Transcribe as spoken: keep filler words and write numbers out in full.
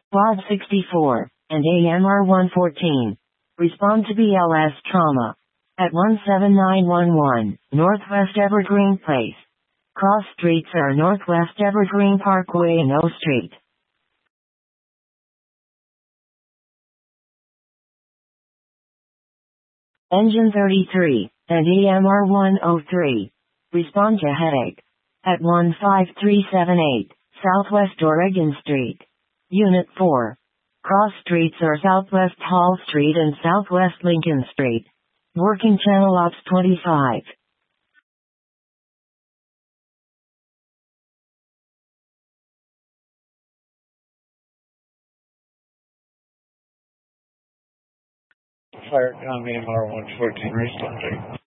Quad sixty-four, and A M R one fourteen. Respond to B L S trauma. At one seven nine one one, Northwest Evergreen Place. Cross streets are Northwest Evergreen Parkway and O Street. Engine thirty-three, and E M R one oh three. Respond to headache. At one five three seven eight, Southwest Oregon Street. Unit four. Cross streets are Southwest Hall Street and Southwest Lincoln Street. Working Channel Ops twenty-five. Fire com A M R one fourteen responding.